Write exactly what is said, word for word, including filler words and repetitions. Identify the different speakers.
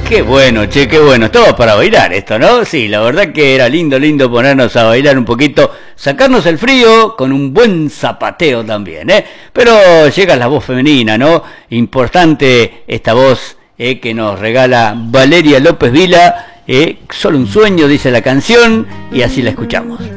Speaker 1: Qué bueno, che, qué bueno. Todo para bailar esto, ¿no? Sí, la verdad que era lindo, lindo ponernos a bailar un poquito, sacarnos el frío con un buen zapateo también, ¿eh? Pero llega la voz femenina, ¿no? Importante esta voz eh, que nos regala Valeria López Vila, eh, solo un sueño, dice la canción, y así la escuchamos.